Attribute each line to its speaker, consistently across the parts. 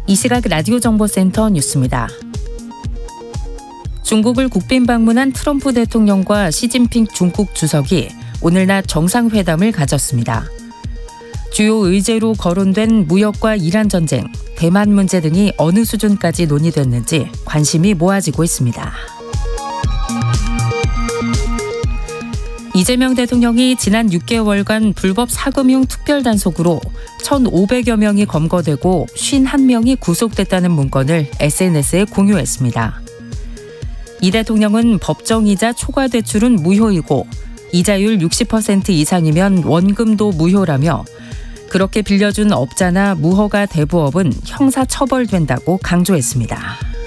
Speaker 1: 이 시각 라디오 정보센터 뉴스입니다. 중국을 국빈 방문한 트럼프 대통령과 시진핑 중국 주석이 오늘 낮 정상회담을 가졌습니다. 주요 의제로 거론된 무역과 이란 전쟁, 대만 문제 등이 어느 수준까지 논의됐는지 관심이 모아지고 있습니다. 이재명 대통령이 지난 6개월간 불법 사금융 특별단속으로 1,500여 명이 검거되고 51명이 구속됐다는 문건을 SNS에 공유했습니다. 이 대통령은 법정이자 초과 대출은 무효이고 이자율 60% 이상이면 원금도 무효라며 그렇게 빌려준 업자나 무허가 대부업은 형사 처벌된다고 강조했습니다.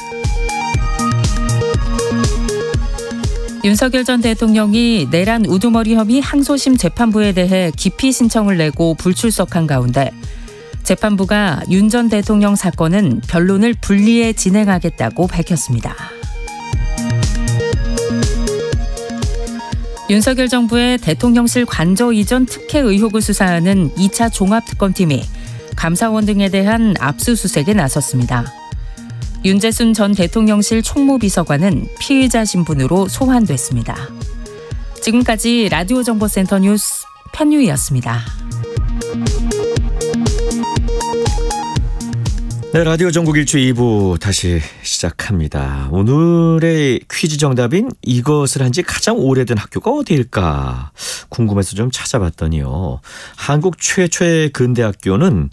Speaker 1: 윤석열 전 대통령이 내란 우두머리 혐의 항소심 재판부에 대해 기피 신청을 내고 불출석한 가운데 재판부가 윤 전 대통령 사건은 변론을 분리해 진행하겠다고 밝혔습니다. 윤석열 정부의 대통령실 관저 이전 특혜 의혹을 수사하는 2차 종합특검팀이 감사원 등에 대한 압수수색에 나섰습니다. 윤재순 전 대통령실 총무비서관은 피의자 신분으로 소환됐습니다. 지금까지 라디오 정보센터 뉴스 편유희였습니다.
Speaker 2: 네, 라디오 전국 일주 2부 다시 시작합니다. 오늘의 퀴즈 정답인 이것을 한 지 가장 오래된 학교가 어디일까 궁금해서 좀 찾아봤더니요. 한국 최초의 근대학교는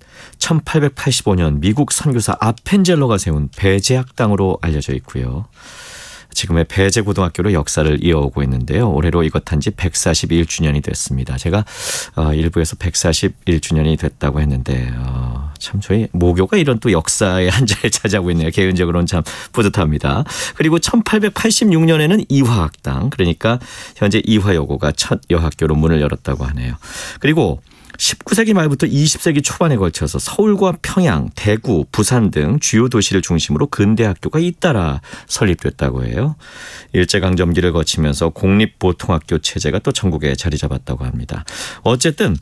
Speaker 2: 1885년 미국 선교사 아펜젤러가 세운 배제학당으로 알려져 있고요. 지금의 배제고등학교로 역사를 이어오고 있는데요. 올해로 이것 한 지 141주년이 됐습니다. 제가 일부에서 141주년이 됐다고 했는데 참 저희 모교가 이런 또 역사의 한 자리를 차지하고 있네요. 개인적으로는 참 뿌듯합니다. 그리고 1886년에는 이화학당, 그러니까 현재 이화여고가 첫 여학교로 문을 열었다고 하네요. 그리고 19세기 말부터 20세기 초반에 걸쳐서 서울과 평양, 대구, 부산 등 주요 도시를 중심으로 근대학교가 잇따라 설립됐다고 해요. 일제강점기를 거치면서 공립보통학교 체제가 또 전국에 자리 잡았다고 합니다. 어쨌든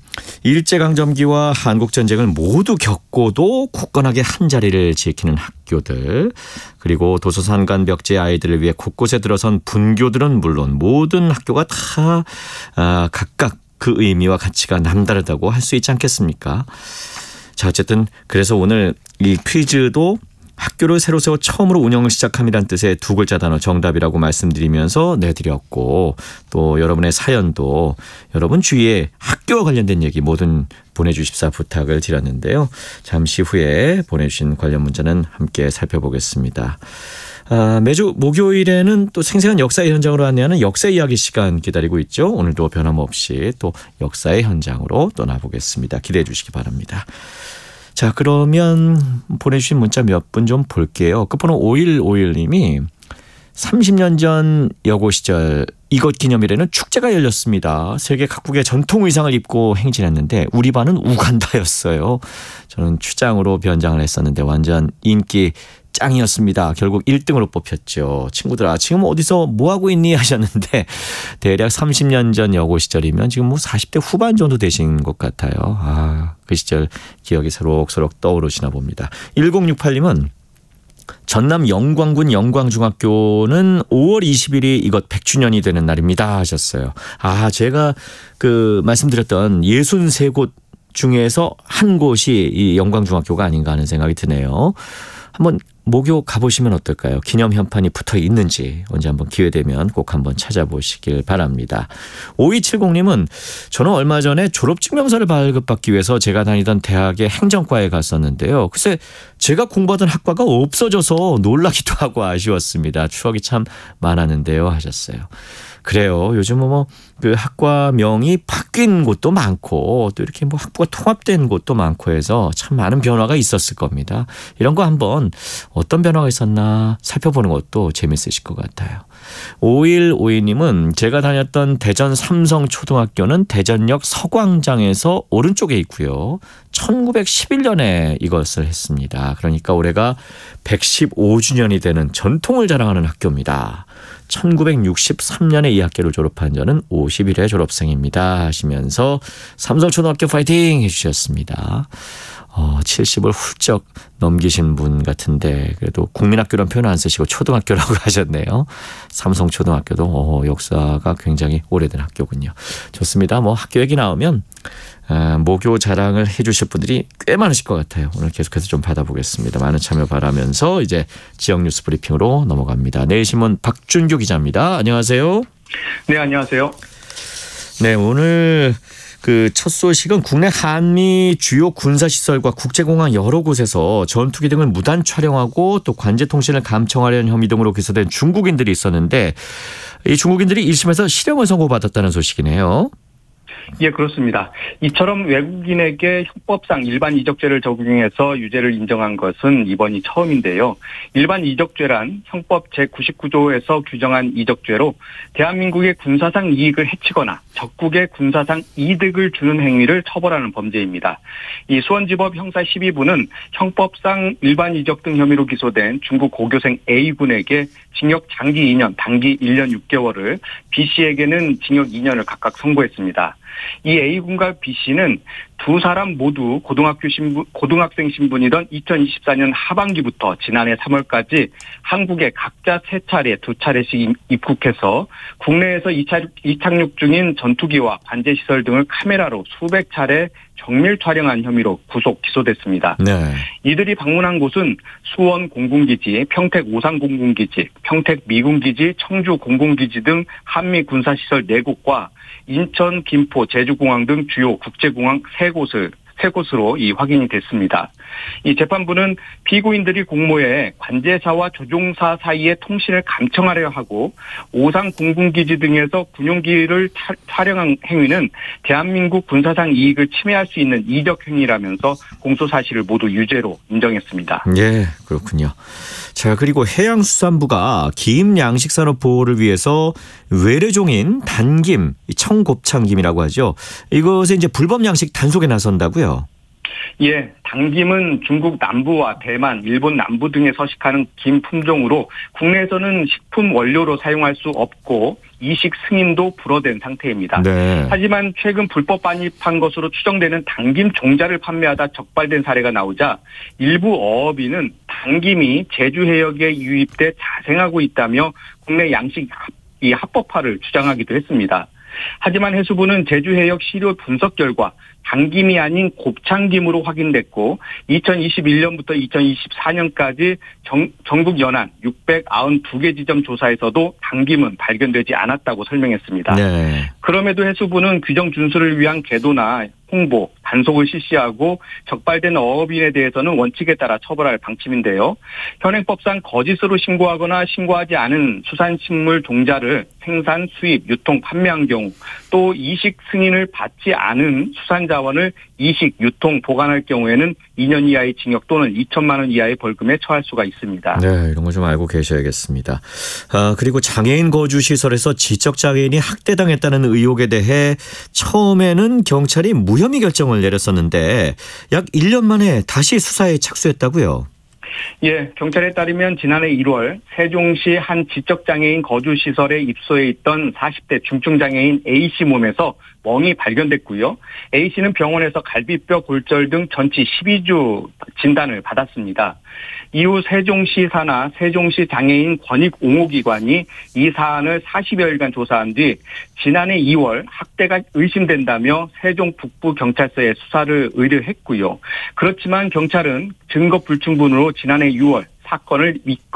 Speaker 2: 일제강점기와 한국전쟁을 모두 겪고도 굳건하게 한 자리를 지키는 학교들, 그리고 도서산간 벽지의 아이들을 위해 곳곳에 들어선 분교들은 물론 모든 학교가 다 각각 그 의미와 가치가 남다르다고 할 수 있지 않겠습니까? 자, 어쨌든 그래서 오늘 이 퀴즈도 학교를 새로 세워 처음으로 운영을 시작함이란 뜻의 두 글자 단어 정답이라고 말씀드리면서 내드렸고, 또 여러분의 사연도 여러분 주위에 학교와 관련된 얘기 뭐든 보내주십사 부탁을 드렸는데요. 잠시 후에 보내주신 관련 문자는 함께 살펴보겠습니다. 매주 목요일에는 또 생생한 역사의 현장으로 안내하는 역사 이야기 시간 기다리고 있죠. 오늘도 변함없이 또 역사의 현장으로 떠나보겠습니다. 기대해 주시기 바랍니다. 자, 그러면 보내주신 문자 몇 분 좀 볼게요. 끝번호 5151님이 30년 전 여고 시절 이것 기념일에는 축제가 열렸습니다. 세계 각국의 전통 의상을 입고 행진했는데 우리 반은 우간다였어요. 저는 추장으로 변장을 했었는데 완전 인기 짱이었습니다. 결국 1등으로 뽑혔죠. 친구들 지금 어디서 뭐하고 있니 하셨는데 대략 30년 전 여고 시절이면 지금 40대 후반 정도 되신 것 같아요. 그 시절 기억이 새록새록 떠오르시나 봅니다. 1068님은 전남 영광군 영광중학교는 5월 20일이 이것 100주년이 되는 날입니다 하셨어요. 제가 말씀드렸던 63곳 중에서 한 곳이 이 영광중학교가 아닌가 하는 생각이 드네요. 한번 모교 가보시면 어떨까요? 기념 현판이 붙어 있는지 언제 한번 기회되면 꼭 한번 찾아보시길 바랍니다. 5270님은 저는 얼마 전에 졸업증명서를 발급받기 위해서 제가 다니던 대학의 행정과에 갔었는데요. 글쎄 제가 공부하던 학과가 없어져서 놀라기도 하고 아쉬웠습니다. 추억이 참 많았는데요 하셨어요. 그래요. 요즘은 그 학과명이 바뀐 곳도 많고 또 이렇게 학부가 통합된 곳도 많고 해서 참 많은 변화가 있었을 겁니다. 이런 거 한번 어떤 변화가 있었나 살펴보는 것도 재밌으실 것 같아요. 5152님은 제가 다녔던 대전 삼성초등학교는 대전역 서광장에서 오른쪽에 있고요. 1911년에 이것을 했습니다. 그러니까 올해가 115주년이 되는 전통을 자랑하는 학교입니다. 1963년에 이 학교를 졸업한 저는 51회 졸업생입니다 하시면서 삼성초등학교 파이팅 해주셨습니다. 70을 훌쩍 넘기신 분 같은데 그래도 국민학교란 표현 안 쓰시고 초등학교라고 하셨네요. 삼성초등학교도 역사가 굉장히 오래된 학교군요. 좋습니다. 뭐 학교 얘기 나오면 모교 자랑을 해주실 분들이 꽤 많으실 것 같아요. 오늘 계속해서 좀 받아보겠습니다. 많은 참여 바라면서 이제 지역 뉴스 브리핑으로 넘어갑니다. 내일신문 박준규 기자입니다. 안녕하세요.
Speaker 3: 네, 안녕하세요.
Speaker 2: 네, 오늘 첫 소식은 국내 한미 주요 군사시설과 국제공항 여러 곳에서 전투기 등을 무단 촬영하고 또 관제통신을 감청하려는 혐의 등으로 기소된 중국인들이 있었는데 이 중국인들이 1심에서 실형을 선고받았다는 소식이네요.
Speaker 3: 예, 그렇습니다. 이처럼 외국인에게 형법상 일반 이적죄를 적용해서 유죄를 인정한 것은 이번이 처음인데요. 일반 이적죄란 형법 제99조에서 규정한 이적죄로 대한민국의 군사상 이익을 해치거나 적국의 군사상 이득을 주는 행위를 처벌하는 범죄입니다. 이 수원지법 형사 12부는 형법상 일반 이적 등 혐의로 기소된 중국 고교생 A군에게 징역 장기 2년, 단기 1년 6개월을 B씨에게는 징역 2년을 각각 선고했습니다. 이 A군과 B씨는 두 사람 모두 고등학생 신분이던 2024년 하반기부터 지난해 3월까지 한국에 각자 3차례, 2차례씩 입국해서 국내에서 이착륙 중인 전투기와 관제시설 등을 카메라로 수백 차례 정밀 촬영한 혐의로 구속 기소됐습니다.
Speaker 2: 네.
Speaker 3: 이들이 방문한 곳은 수원 공군기지, 평택 오산 공군기지, 평택 미군기지, 청주 공군기지 등 한미 군사시설 4곳과 인천, 김포, 제주공항 등 주요 국제공항 3곳으로 확인이 됐습니다. 이 재판부는 피고인들이 공모해 관제사와 조종사 사이의 통신을 감청하려 하고 오산 공군기지 등에서 군용기를 촬영한 행위는 대한민국 군사상 이익을 침해할 수 있는 이적 행위라면서 공소 사실을 모두 유죄로 인정했습니다.
Speaker 2: 예, 그렇군요. 자, 그리고 해양수산부가 김 양식산업 보호를 위해서 외래종인 단김, 청곱창김이라고 하죠. 이것에 이제 불법 양식 단속에 나선다고요?
Speaker 3: 예, 단김은 중국 남부와 대만, 일본 남부 등에 서식하는 김 품종으로 국내에서는 식품 원료로 사용할 수 없고 이식 승인도 불허된 상태입니다.
Speaker 2: 네.
Speaker 3: 하지만 최근 불법 반입한 것으로 추정되는 단김 종자를 판매하다 적발된 사례가 나오자 일부 어업인은 단김이 제주 해역에 유입돼 자생하고 있다며 국내 양식 합법화를 주장하기도 했습니다. 하지만 해수부는 제주 해역 시료 분석 결과 단김이 아닌 곱창김으로 확인됐고 2021년부터 2024년까지 전국 연안 692개 지점 조사에서도 단김은 발견되지 않았다고 설명했습니다.
Speaker 2: 네.
Speaker 3: 그럼에도 해수부는 규정 준수를 위한 계도나 홍보, 단속을 실시하고 적발된 어업인에 대해서는 원칙에 따라 처벌할 방침인데요. 현행법상 거짓으로 신고하거나 신고하지 않은 수산식물 종자를 생산, 수입, 유통, 판매한 경우 또 이식 승인을 받지 않은 수산자원을 이식, 유통, 보관할 경우에는 2년 이하의 징역 또는 2천만 원 이하의 벌금에 처할 수가 있습니다.
Speaker 2: 네, 이런 거 좀 알고 계셔야겠습니다. 그리고 장애인 거주시설에서 지적장애인이 학대당했다는 의혹에 대해 처음에는 경찰이 무혐의 결정을 내렸었는데 약 1년 만에 다시 수사에 착수했다고요?
Speaker 3: 예, 경찰에 따르면 지난해 1월 세종시 한 지적장애인 거주시설에 입소해 있던 40대 중증장애인 A씨 몸에서 멍이 발견됐고요. A씨는 병원에서 갈비뼈 골절 등 전치 12주 진단을 받았습니다. 이후 세종시 산하 세종시 장애인 권익 옹호기관이 이 사안을 40여일간 조사한 뒤 지난해 2월 학대가 의심된다며 세종 북부경찰서에 수사를 의뢰했고요. 그렇지만 경찰은 증거 불충분으로 지난해 6월 사건을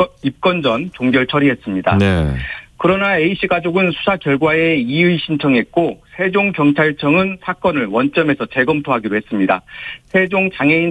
Speaker 3: 입건 전 종결 처리했습니다.
Speaker 2: 네.
Speaker 3: 그러나 A씨 가족은 수사 결과에 이의 신청했고 세종경찰청은 사건을 원점에서 재검토하기로 했습니다. 세종장애인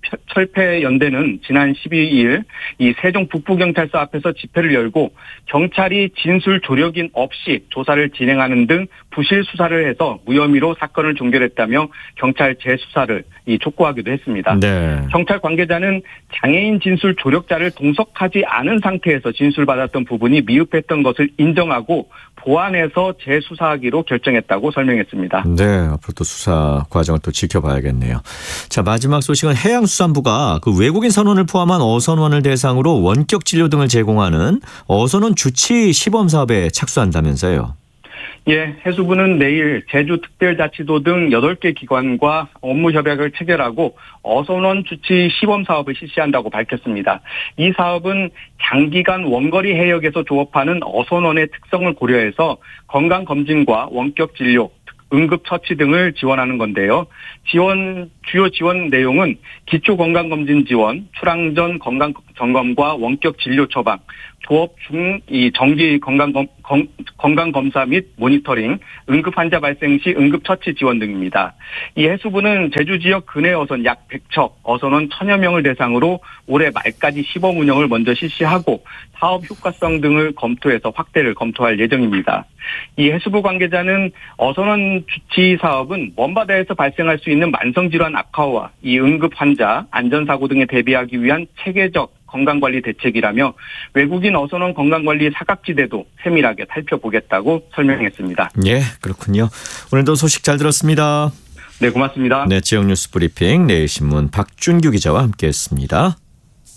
Speaker 3: 차별철폐연대는 지난 12일 이 세종 북부경찰서 앞에서 집회를 열고 경찰이 진술 조력인 없이 조사를 진행하는 등 부실 수사를 해서 무혐의로 사건을 종결했다며 경찰 재수사를 촉구하기도 했습니다.
Speaker 2: 네.
Speaker 3: 경찰 관계자는 장애인 진술 조력자를 동석하지 않은 상태에서 진술받았던 부분이 미흡했던 것을 인정하고 보완해서 재수사하기로 결정했다고 설명했습니다.
Speaker 2: 네, 앞으로 또 수사 과정을 또 지켜봐야겠네요. 자, 마지막 소식은 해양수산부가 그 외국인 선원을 포함한 어선원을 대상으로 원격 진료 등을 제공하는 어선원 주치 시범 사업에 착수한다면서요.
Speaker 3: 예, 해수부는 내일 제주특별자치도 등 8개 기관과 업무 협약을 체결하고 어선원 주치 시범 사업을 실시한다고 밝혔습니다. 이 사업은 장기간 원거리 해역에서 조업하는 어선원의 특성을 고려해서 건강검진과 원격 진료, 응급처치 등을 지원하는 건데요. 주요 지원 내용은 기초건강검진 지원, 출항 전 건강점검과 원격 진료 처방, 조업 중 이 정기 건강검사 및 모니터링, 응급환자 발생 시 응급처치 지원 등입니다. 이 해수부는 제주 지역 근해 어선 약 100척, 어선원 1000여 명을 대상으로 올해 말까지 시범 운영을 먼저 실시하고 사업 효과성 등을 검토해서 확대를 검토할 예정입니다. 이 해수부 관계자는 어선원 주치 사업은 먼바다에서 발생할 수 있는 만성질환 악화와 이 응급환자, 안전사고 등에 대비하기 위한 체계적 건강관리 대책이라며 외국인 어선원 건강관리 사각지대도 세밀하게 살펴보겠다고 설명했습니다.
Speaker 2: 예, 그렇군요. 오늘도 소식 잘 들었습니다.
Speaker 3: 네, 고맙습니다.
Speaker 2: 네, 지역 뉴스 브리핑 내일신문 박준규 기자와 함께했습니다.